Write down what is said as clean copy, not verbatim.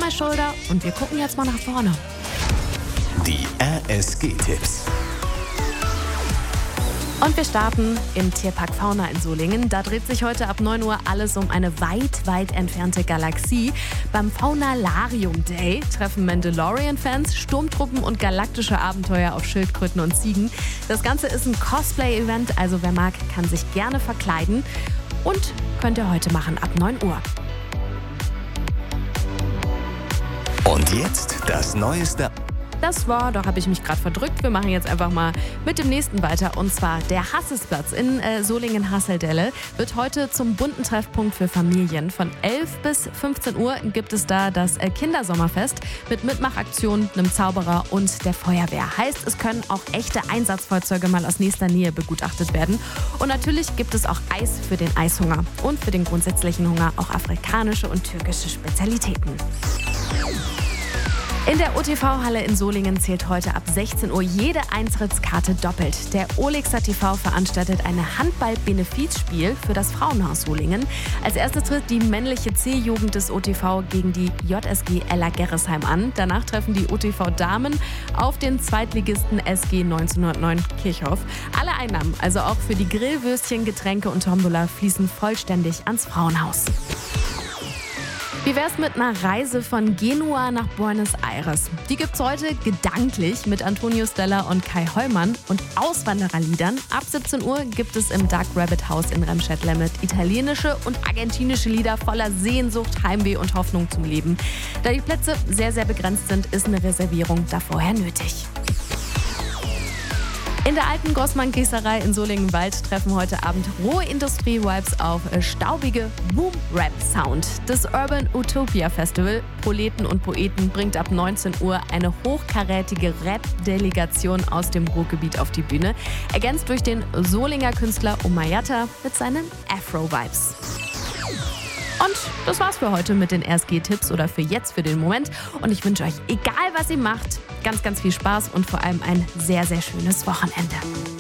my shoulder und wir gucken jetzt mal nach vorne. Die RSG-Tipps. Und wir starten im Tierpark Fauna in Solingen. Da dreht sich heute ab 9 Uhr alles um eine weit, weit entfernte Galaxie. Beim Faunalarium Day treffen Mandalorian-Fans, Sturmtruppen und galaktische Abenteuer auf Schildkröten und Ziegen. Das Ganze ist ein Cosplay-Event, also wer mag, kann sich gerne verkleiden. Und könnt ihr heute machen ab 9 Uhr. Und jetzt das Neueste. Das war, da habe ich mich gerade verdrückt. Wir machen jetzt einfach mal mit dem nächsten weiter. Und zwar der Hassesplatz in Solingen-Hasseldelle wird heute zum bunten Treffpunkt für Familien. Von 11 bis 15 Uhr gibt es da das Kindersommerfest mit Mitmachaktionen, einem Zauberer und der Feuerwehr. Heißt, es können auch echte Einsatzfahrzeuge mal aus nächster Nähe begutachtet werden. Und natürlich gibt es auch Eis für den Eishunger und für den grundsätzlichen Hunger auch afrikanische und türkische Spezialitäten. In der OTV-Halle in Solingen zählt heute ab 16 Uhr jede Eintrittskarte doppelt. Der Olixer TV veranstaltet ein Handball-Benefizspiel für das Frauenhaus Solingen. Als erstes tritt die männliche C-Jugend des OTV gegen die JSG Ella Gerresheim an. Danach treffen die OTV-Damen auf den Zweitligisten SG 1909 Kirchhoff. Alle Einnahmen, also auch für die Grillwürstchen, Getränke und Tombola, fließen vollständig ans Frauenhaus. Wie wär's mit einer Reise von Genua nach Buenos Aires? Die gibt's heute gedanklich mit Antonio Stella und Kai Heumann und Auswandererliedern. Ab 17 Uhr gibt es im Dark Rabbit House in Remscheid mit italienische und argentinische Lieder voller Sehnsucht, Heimweh und Hoffnung zum Leben. Da die Plätze sehr, sehr begrenzt sind, ist eine Reservierung da vorher nötig. In der alten Grossmann-Gießerei in Solingen-Wald treffen heute Abend rohe Industrie-Vibes auf staubige Boom-Rap-Sound. Das Urban Utopia Festival Proleten und Poeten bringt ab 19 Uhr eine hochkarätige Rap-Delegation aus dem Ruhrgebiet auf die Bühne, ergänzt durch den Solinger Künstler Omayatta mit seinen Afro-Vibes. Und das war's für heute mit den RSG-Tipps oder für jetzt, für den Moment. Und ich wünsche euch, egal was ihr macht, ganz, ganz viel Spaß und vor allem ein sehr, sehr schönes Wochenende.